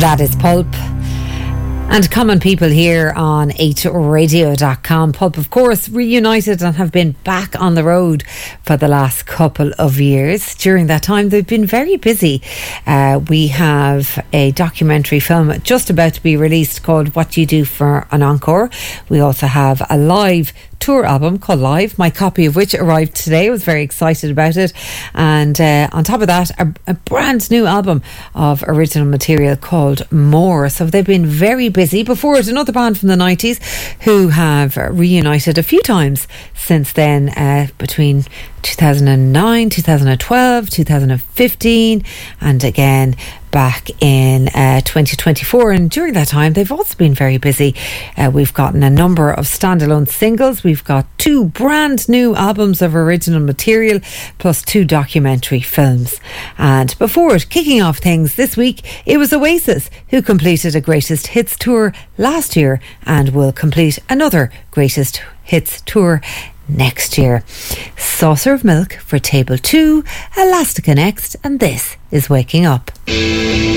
That is Pulp. And Common People here on 8radio.com. Pulp, of course, reunited and have been back on the road for the last couple of years. During that time, they've been very busy. We have a documentary film just about to be released called What Do You Do for an Encore. We also have a live tour album called Live, my copy of which arrived today. I was very excited about it. And on top of that, a brand new album of original material called More. So they've been very busy. Before it, another band from the 90s who have reunited a few times since then, between 2009, 2012, 2015, and again back in 2024. And during that time, they've also been very busy. We've gotten a number of standalone singles. We've got 2 brand new albums of original material, plus 2 documentary films. And before it, kicking off things this week, it was Oasis who completed a Greatest Hits tour last year and will complete another Greatest Hits tour next year. Saucer of Milk for Table 2, Elastica next, and this is Waking Up.